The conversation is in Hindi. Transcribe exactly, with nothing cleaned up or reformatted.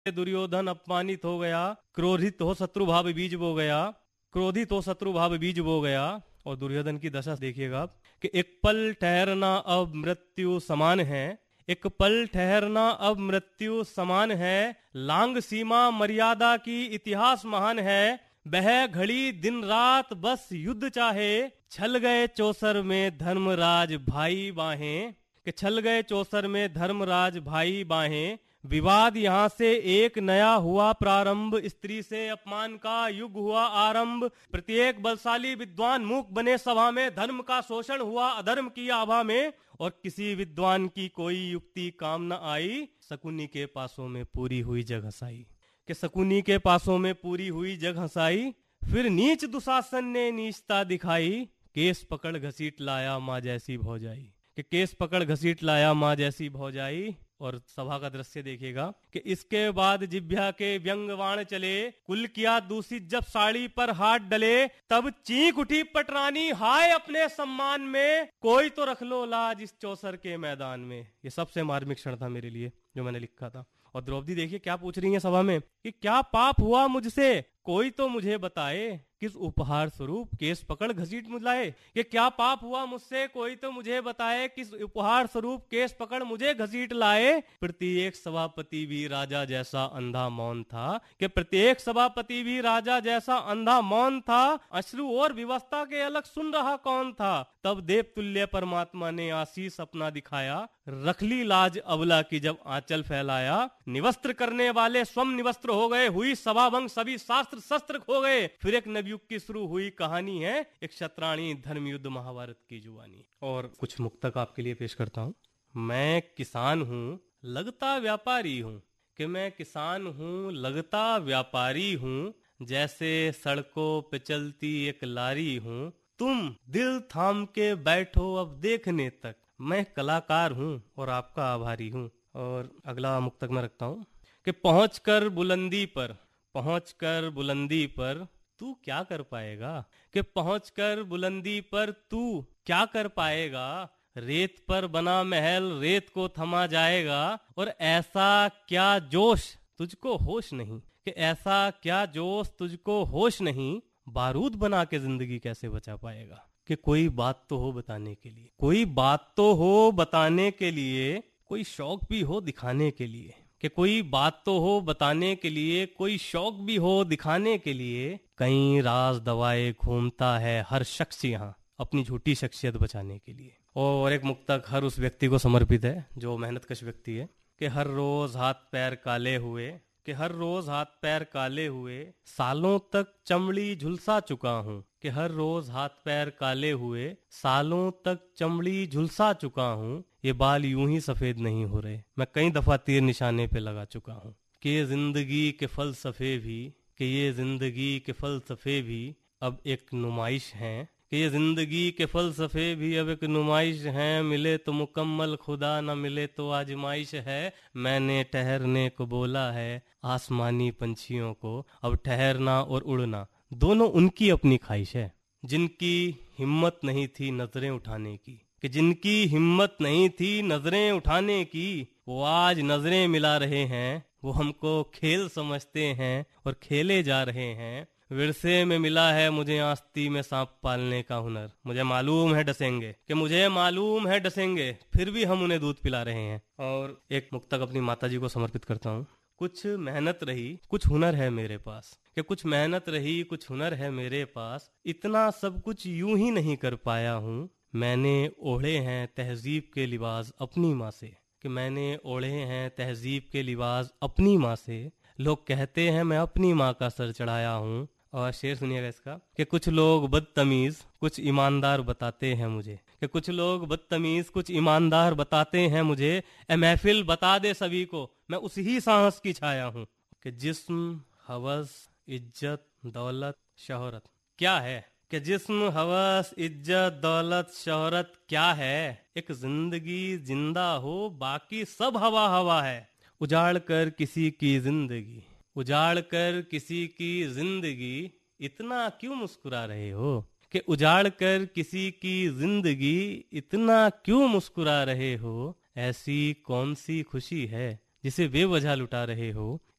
दुर्योधन अपमानित हो गया, क्रोधित हो शत्रु भाव बीज बो गया, क्रोधित हो शत्रु भाव बीज बो गया। और दुर्योधन की दशा देखिएगा कि एक पल ठहरना अब मृत्यु समान है, एक पल ठहरना अब मृत्यु समान है, लांग सीमा मर्यादा की इतिहास महान है, बह घड़ी दिन रात बस युद्ध चाहे, छल गए चौसर में धर्मराज भाई बाहें, कि छल गए चौसर में धर्मराज भाई बाहें, विवाद यहाँ से एक नया हुआ प्रारंभ, स्त्री से अपमान का युग हुआ आरंभ, प्रत्येक बलशाली विद्वान मूक बने सभा में, धर्म का शोषण हुआ अधर्म की आभा में, और किसी विद्वान की कोई युक्ति काम न आई, शकुनी के पासों में पूरी हुई जग हंसाई, कि शकुनी के पासों में पूरी हुई जग हंसाई। फिर नीच दुशासन ने नीचता दिखाई, केस पकड़ घसीट लाया माँ जैसी भौजाई, कि केस पकड़ घसीट लाया माँ जैसी भौजाई। और सभा का दृश्य देखिएगा कि इसके बाद जिभ्या के व्यंगवाण चले, कुल किया दूषित जब साड़ी पर हाथ डले, तब चीख उठी पटरानी हाय अपने सम्मान में, कोई तो रख लो लाज इस चौसर के मैदान में। ये सबसे मार्मिक क्षण था मेरे लिए जो मैंने लिखा था। और द्रौपदी देखिए क्या पूछ रही है सभा में कि क्या पाप हुआ मुझसे, कोई तो मुझे बताए, किस उपहार स्वरूप केस पकड़ घसीट मुलाए। ये क्या पाप हुआ मुझसे, कोई तो मुझे बताए, किस उपहार स्वरूप केस पकड़ मुझे घसीट लाए। प्रत्येक सभापति भी राजा जैसा अंधा मौन था, कि प्रत्येक सभापति भी राजा जैसा अंधा मौन था, अश्रु और विवस्था के अलग सुन रहा कौन था। तब देवतुल्य परमात्मा ने आशीष अपना दिखाया, रख ली लाज अबला की जब आंचल फैलाया, निवस्त्र करने वाले स्वयं निवस्त्र हो गए, हुई सभा भंग सभी शास्त्र शस्त्र खो गए। फिर एक नवयुग की शुरू हुई कहानी है, एक शतराणी धर्म युद्ध महाभारत की जुबानी। और कुछ मुक्तक आपके लिए पेश करता हूँ। मैं किसान हूँ लगता व्यापारी हूँ, कि मैं किसान हूँ लगता व्यापारी हूँ, जैसे सड़कों पे चलती एक लारी हूँ, तुम दिल थाम के बैठो अब देखने तक, मैं कलाकार हूँ और आपका आभारी हूँ। और अगला मुक्तक मैं रखता हूँ कि पहुंचकर बुलंदी पर, पहुंचकर बुलंदी पर तू क्या कर पाएगा, कि पहुंचकर बुलंदी पर तू क्या कर पाएगा, रेत पर बना महल रेत को थमा जाएगा, और ऐसा क्या जोश तुझको होश नहीं, कि ऐसा क्या जोश तुझको होश नहीं, बारूद बना के जिंदगी कैसे बचा पाएगा। कि कोई बात तो हो बताने के लिए, कोई बात तो हो बताने के लिए, कोई शौक भी हो दिखाने के लिए, कि कोई बात तो हो बताने के लिए, कोई शौक भी हो दिखाने के लिए, कई राज दवाए घूमता है हर शख्स यहाँ अपनी झूठी शख्सियत बचाने के लिए। और एक मुक्तक हर उस व्यक्ति को समर्पित है जो मेहनतकश व्यक्ति है, कि हर रोज हाथ पैर काले हुए, कि हर रोज हाथ पैर काले हुए, सालों तक चमड़ी झुलसा चुका हूँ, कि हर रोज हाथ पैर काले हुए, सालों तक चमड़ी झुलसा चुका हूँ, ये बाल यूं ही सफेद नहीं हो रहे, मैं कई दफा तीर निशाने पे लगा चुका हूँ। कि ये जिंदगी के फलसफे भी, कि ये जिंदगी के फलसफे भी अब एक नुमाइश हैं, कि ये जिंदगी के फलसफे भी अब एक नुमाइश हैं, मिले तो मुकम्मल खुदा न मिले तो आजमाइश है। मैंने ठहरने को बोला है आसमानी पंछियों को, अब ठहरना और उड़ना दोनों उनकी अपनी ख्वाहिश है। जिनकी हिम्मत नहीं थी नजरें उठाने की, कि जिनकी हिम्मत नहीं थी नजरें उठाने की, वो आज नजरें मिला रहे हैं, वो हमको खेल समझते हैं और खेले जा रहे हैं। विरसे में मिला है मुझे आस्ती में सांप पालने का हुनर, मुझे मालूम है डसेंगे, कि मुझे मालूम है डसेंगे, फिर भी हम उन्हें दूध पिला रहे हैं। और एक मुक्तक अपनी माताजी को समर्पित करता हूँ। कुछ मेहनत रही कुछ हुनर है मेरे पास, कि कुछ मेहनत रही कुछ हुनर है मेरे पास, इतना सब कुछ यूं ही नहीं कर पाया हूँ, मैंने ओढ़े हैं तहजीब के लिबास अपनी माँ से, कि मैंने ओढ़े हैं तहजीब के लिबास अपनी माँ से, लोग कहते हैं मैं अपनी माँ का सर चढ़ाया हूँ। और शेर सुनिएगा इसका, कि कुछ लोग बदतमीज कुछ ईमानदार बताते हैं मुझे, कि कुछ लोग बदतमीज कुछ ईमानदार बताते हैं मुझे, ए महफिल बता दे सभी को मैं उसी साहस की छाया हूँ। कि जिस्म हवस इज्जत दौलत शोहरत क्या है, कि जिस्म हवस इज्जत दौलत शोहरत क्या है, एक जिंदगी जिंदा हो बाकी सब हवा हवा है। उजाड़ कर किसी की जिंदगी, उजाड़ कर किसी की जिंदगी, इतना क्यों मुस्कुरा रहे हो, कि उजाड़ कर किसी की जिंदगी इतना क्यों मुस्कुरा रहे हो, ऐसी कौन सी खुशी है जिसे बेवजह लुटा रहे हो।